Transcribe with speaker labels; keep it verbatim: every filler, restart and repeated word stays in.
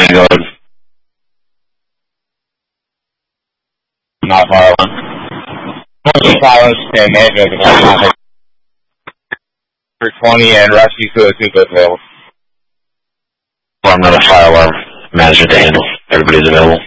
Speaker 1: twenty, go ahead. Not fire alarm. Silence ten, manager for twenty and rescue to the super available. Well, I'm not a fire alarm manager to handle. Everybody's available.